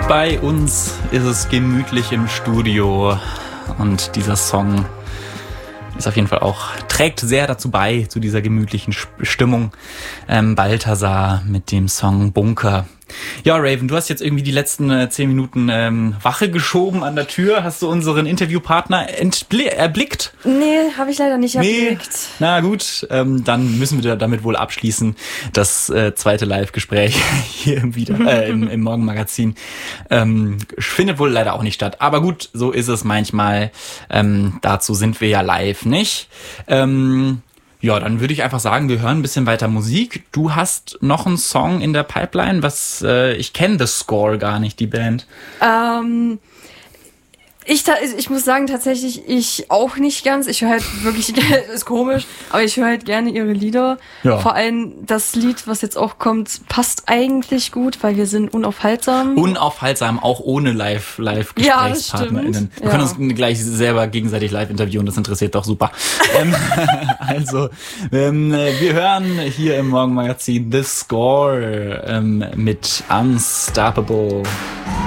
Bei uns ist es gemütlich im Studio und dieser Song ist auf jeden Fall auch, trägt sehr dazu bei, zu dieser gemütlichen Stimmung. Balthasar mit dem Song Bunker. Ja, Raven, du hast jetzt irgendwie die letzten 10 Minuten Wache geschoben an der Tür. Hast du unseren Interviewpartner erblickt? Nee, habe ich leider nicht erblickt. Na gut, dann müssen wir damit wohl abschließen. Das zweite Live-Gespräch hier im Morgenmagazin findet wohl leider auch nicht statt. Aber gut, so ist es manchmal. Dazu sind wir ja live, nicht? Ja, dann würde ich einfach sagen, wir hören ein bisschen weiter Musik. Du hast noch einen Song in der Pipeline, ich kenne The Score gar nicht, die Band. Ich muss sagen, tatsächlich, ich auch nicht ganz. Ich höre halt wirklich, ist komisch, aber ich höre halt gerne ihre Lieder. Ja. Vor allem das Lied, was jetzt auch kommt, passt eigentlich gut, weil wir sind unaufhaltsam. Unaufhaltsam, auch ohne Live-GesprächspartnerInnen. Wir können uns gleich selber gegenseitig live interviewen, das interessiert doch super. Also, wir hören hier im Morgenmagazin The Score mit Unstoppable.